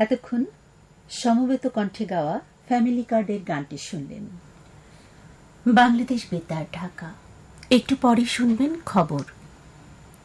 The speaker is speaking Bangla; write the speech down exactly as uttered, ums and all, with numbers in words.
এতক্ষণ সমবেত কণ্ঠে গাওয়া ফ্যামিলি কার্ডের গানটি শুনলেন। বাংলাদেশ বেতার ঢাকা। একটু পরে শুনবেন খবর।